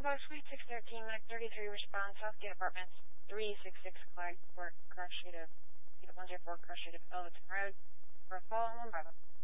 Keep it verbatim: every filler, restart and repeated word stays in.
Fox, Suite six thirteen, Mac thirty-three, respond, Southgate Apartments, three six six Clyde Court, Crush Native, one zero four Crush Native, Elton Road, for a fall on one Bravo.